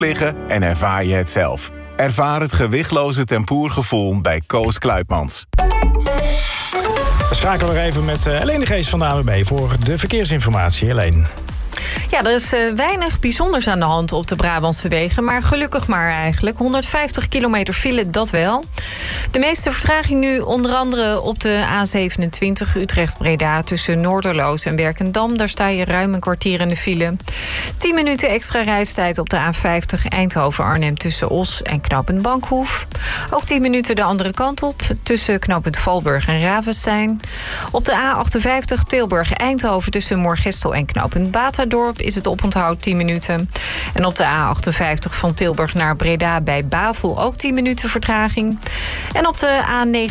liggen en ervaar je het zelf. Ervaar het gewichtloze tempoergevoel bij Koos Kluitmans. We schakelen weer even met Helene de Geest van de ANWB voor de verkeersinformatie. Helene. Ja, er is weinig bijzonders aan de hand op de Brabantse wegen. Maar gelukkig maar eigenlijk. 150 kilometer file, dat wel. De meeste vertraging nu onder andere op de A27 Utrecht-Breda... tussen Noorderloos en Werkendam. Daar sta je ruim een kwartier in de file. 10 minuten extra reistijd op de A50 Eindhoven-Arnhem... tussen Os en knooppunt Bankhoef. Ook 10 minuten de andere kant op... tussen knooppunt Valburg en Ravenstein. Op de A58 Tilburg-Eindhoven... tussen Moorgestel en knooppunt Batadorp... is het oponthoud 10 minuten. En op de A58 van Tilburg naar Breda bij Bavel ook 10 minuten vertraging. En op de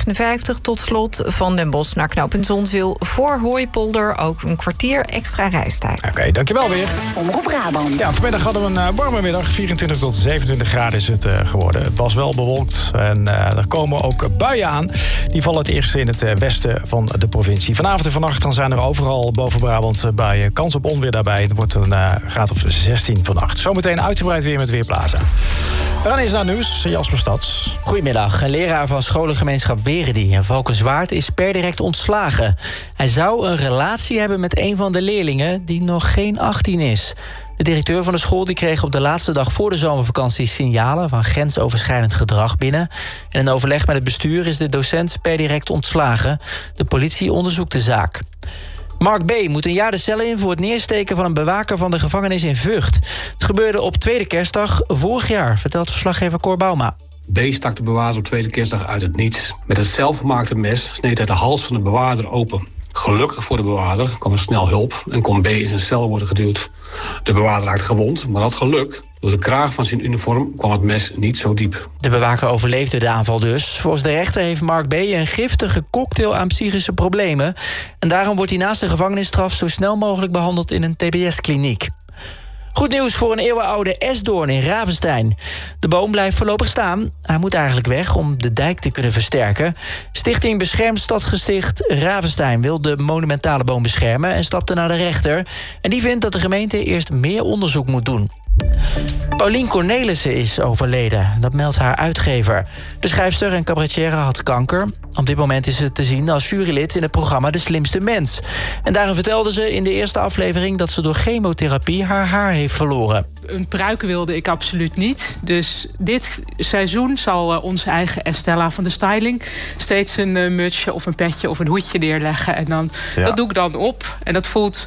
A59 tot slot van Den Bosch naar knooppunt Zonzeel... voor Hooipolder ook een kwartier extra reistijd. Oké, dankjewel weer. Omroep Brabant. Ja, vanmiddag hadden we een warme middag. 24 tot 27 graden is het geworden. Het was wel bewolkt en er komen ook buien aan. Die vallen het eerst in het westen van de provincie. Vanavond en vannacht dan zijn er overal boven Brabant buien. Kans op onweer daarbij. Het wordt een graad of 16 vannacht. Zometeen uitgebreid weer met Weerplaza. We gaan eens naar het nieuws. Jasper Stads. Goedemiddag. Een leraar van scholengemeenschap Weredi in Valkenswaard is per direct ontslagen. Hij zou een relatie hebben met een van de leerlingen die nog geen 18 is. De directeur van de school die kreeg op de laatste dag voor de zomervakantie signalen van grensoverschrijdend gedrag binnen. En in overleg met het bestuur is de docent per direct ontslagen. De politie onderzoekt de zaak. Mark B. moet een jaar de cel in voor het neersteken van een bewaker van de gevangenis in Vught. Het gebeurde op tweede kerstdag vorig jaar, vertelt verslaggever Cor Bauma. B. stak de bewaarder op tweede kerstdag uit het niets. Met het zelfgemaakte mes sneed hij de hals van de bewaarder open. Gelukkig voor de bewaarder kwam er snel hulp en kon B. in zijn cel worden geduwd. De bewaarder raakte gewond, maar had geluk. Door de kraag van zijn uniform kwam het mes niet zo diep. De bewaker overleefde de aanval dus. Volgens de rechter heeft Mark B. een giftige cocktail aan psychische problemen. En daarom wordt hij naast de gevangenisstraf zo snel mogelijk behandeld in een TBS-kliniek. Goed nieuws voor een eeuwenoude esdoorn in Ravenstein. De boom blijft voorlopig staan. Hij moet eigenlijk weg om de dijk te kunnen versterken. Stichting Beschermd Stadsgesticht Ravenstein wil de monumentale boom beschermen en stapte naar de rechter. En die vindt dat de gemeente eerst meer onderzoek moet doen. Paulien Cornelissen is overleden, dat meldt haar uitgever. De schrijfster en cabaretière had kanker. Op dit moment is ze te zien als jurylid in het programma De Slimste Mens. En daarin vertelde ze in de eerste aflevering dat ze door chemotherapie haar haar heeft verloren. Een pruik wilde ik absoluut niet. Dus dit seizoen zal onze eigen Estella van de styling steeds een mutsje of een petje of een hoedje neerleggen. En dan, dat doe ik dan op. En dat voelt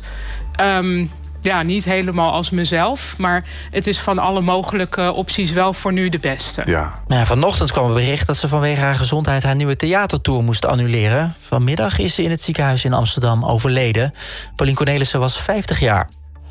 niet helemaal als mezelf. Maar het is van alle mogelijke opties wel voor nu de beste. Ja. Vanochtend kwam een bericht dat ze vanwege haar gezondheid haar nieuwe theatertour moest annuleren. Vanmiddag is ze in het ziekenhuis in Amsterdam overleden. Paulien Cornelissen was 50 jaar.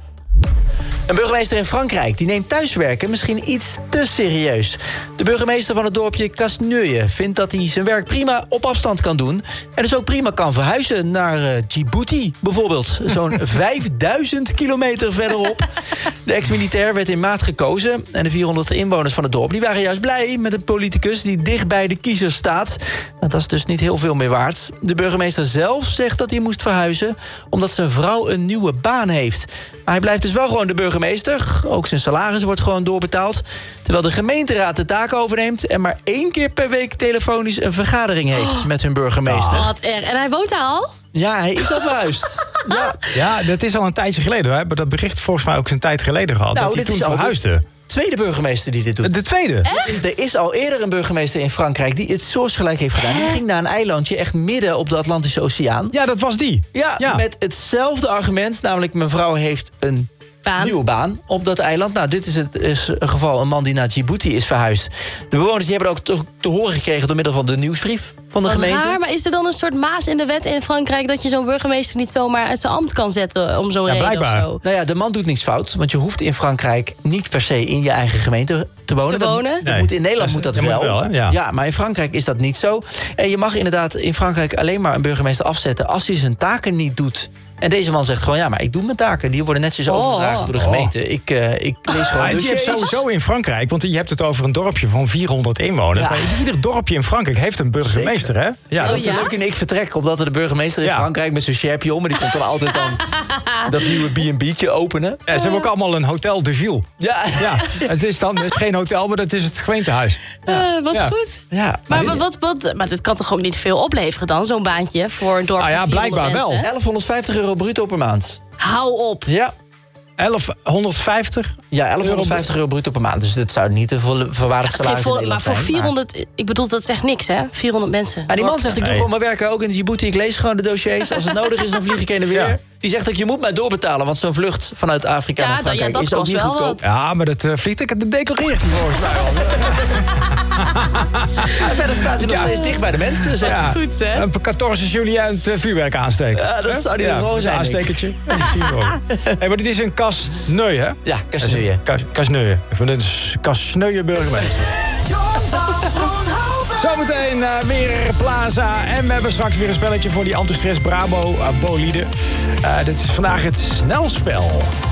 Een burgemeester in Frankrijk die neemt thuiswerken misschien iets te serieus. De burgemeester van het dorpje Casneuille vindt dat hij zijn werk prima op afstand kan doen. En dus ook prima kan verhuizen naar Djibouti bijvoorbeeld. Zo'n 5000 kilometer verderop. De ex-militair werd in maart gekozen. En de 400 inwoners van het dorp die waren juist blij met een politicus die dicht bij de kiezers staat. Nou, dat is dus niet heel veel meer waard. De burgemeester zelf zegt dat hij moest verhuizen omdat zijn vrouw een nieuwe baan heeft. Maar hij blijft dus wel gewoon de burgemeester. Ook zijn salaris wordt gewoon doorbetaald. Terwijl de gemeenteraad de taak overneemt en maar 1 keer per week telefonisch een vergadering heeft met hun burgemeester. Wat erg. En hij woont daar al? Ja, hij is al verhuisd. Ja, dat is al een tijdje geleden. We hebben dat bericht volgens mij ook een tijd geleden gehad. Dat hij toen verhuisde. Tweede burgemeester die dit doet. De tweede? Echt? Er is al eerder een burgemeester in Frankrijk die het soortgelijk heeft gedaan. Die ging naar een eilandje echt midden op de Atlantische Oceaan. Ja, dat was die. Ja, met hetzelfde argument. Namelijk, mevrouw heeft een nieuwe baan op dat eiland. Nou, dit is een geval, een man die naar Djibouti is verhuisd. De bewoners die hebben ook te horen gekregen door middel van de nieuwsbrief van de gemeente. Raar, maar is er dan een soort maas in de wet in Frankrijk dat je zo'n burgemeester niet zomaar uit zijn ambt kan zetten om zo'n reden blijkbaar. of zo? Nou ja, de man doet niks fout, want je hoeft in Frankrijk niet per se in je eigen gemeente te wonen. In Nederland moet dat wel. Ja, maar in Frankrijk is dat niet zo. En je mag inderdaad in Frankrijk alleen maar een burgemeester afzetten als hij zijn taken niet doet En deze man zegt gewoon, ja, maar ik doe mijn taken. Die worden netjes overgedragen door de gemeente. Ik lees gewoon je hebt sowieso in Frankrijk, want je hebt het over een dorpje van 400 inwoners. Ja. Ieder dorpje in Frankrijk heeft een burgemeester, hè? Ja, dat is ook in Ik Vertrek, omdat er de burgemeester in Frankrijk met zijn sjerpje om. Maar die komt dan altijd dat nieuwe B&B'tje openen. Ja, ze hebben ook allemaal een Hotel de Ville. Ja. Het is geen hotel, maar dat is het gemeentehuis. Wat goed. Ja. Maar dit kan toch ook niet veel opleveren dan, zo'n baantje voor een dorp van 400 blijkbaar mensen, wel. €1150 bruto per maand. Hou op. Ja. 1150? Ja, €1150 bruto per maand. Dus dat zou niet de verwaardigde salaris in Nederland zijn. Maar voor 400, ik bedoel, dat zegt niks, hè? 400 mensen. Die man zegt, ik doe gewoon mijn werken ook in Djibouti. Ik lees gewoon de dossiers. Als het nodig is, dan vlieg ik heen en weer. Ja. Die zegt ook, je moet mij doorbetalen. Want zo'n vlucht vanuit Afrika naar Frankrijk is ook niet goedkoop. Ja, maar dat vliegticket, dat declareert hij volgens mij al. Verder staat hij nog steeds dicht bij de mensen. Zegt hij. Goed, hè? Een 14 juli het vuurwerk aansteken. Ja, dat zou hij gewoon zijn. Een aanstekertje. Maar dit is een Casneu, hè? Ja, Casneu. Casneu. Ik vind het een Casneu burgemeester. Zometeen weer Plaza. En we hebben straks weer een spelletje voor die antistress Brabo bolide. Dit is vandaag het snelspel.